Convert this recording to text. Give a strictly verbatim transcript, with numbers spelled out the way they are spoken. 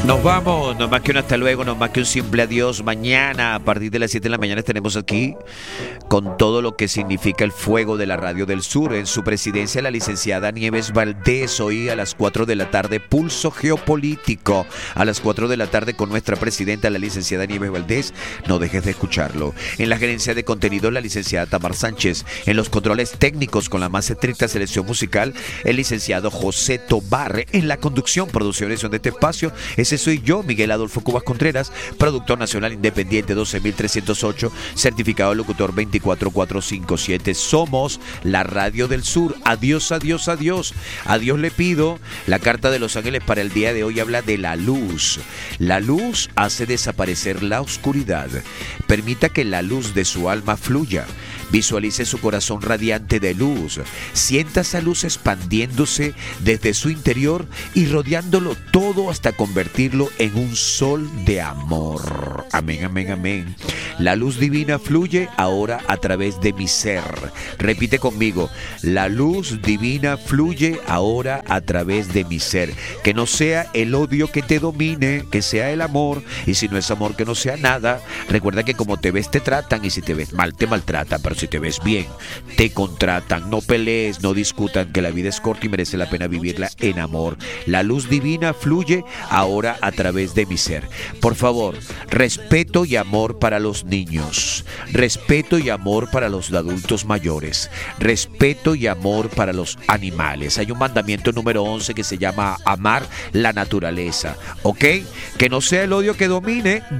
Nos vamos, no más que un hasta luego, no más que un simple adiós. Mañana a partir de las siete de la mañana estaremos aquí con todo lo que significa el fuego de la Radio del Sur. En su presidencia la licenciada Nieves Valdés. Hoy a las cuatro de la tarde Pulso Geopolítico. A las cuatro de la tarde con nuestra presidenta, la licenciada Nieves Valdés. No dejes de escucharlo. En la gerencia de contenido, la licenciada Tamar Sánchez. En los controles técnicos con la más estricta selección musical, el licenciado José Tobar. En la conducción, producción y edición de este espacio, ese soy yo, Miguel Adolfo Cubas Contreras, productor nacional independiente doce mil trescientos ocho, certificado locutor veinticuatro mil cuatrocientos cincuenta y siete. Somos la Radio del Sur. Adiós, adiós, adiós. Adiós le pido. La carta de Los Ángeles para el día de hoy habla de la luz. La luz hace desaparecer la oscuridad. Permita que la luz de su alma fluya. Visualice su corazón radiante de luz. Sienta esa luz expandiéndose desde su interior y rodeándolo todo hasta convertirlo en un sol de amor. Amén, amén, amén. La luz divina fluye ahora a través de mi ser. Repite conmigo. La luz divina fluye ahora a través de mi ser. Que no sea el odio que te domine, que sea el amor. Y si no es amor, que no sea nada. Recuerda que como te ves, te tratan. Y si te ves mal, te maltratan. Pero si te ves bien, te contratan. No pelees, no discutan, que la vida es corta y merece la pena vivirla en amor. La luz divina fluye ahora a través de mi ser. Por favor, respeto y amor para los niños. Respeto y amor para los adultos mayores. Respeto y amor para los animales. Hay un mandamiento número once que se llama amar la naturaleza. ¿Ok? Que no sea el odio que domine.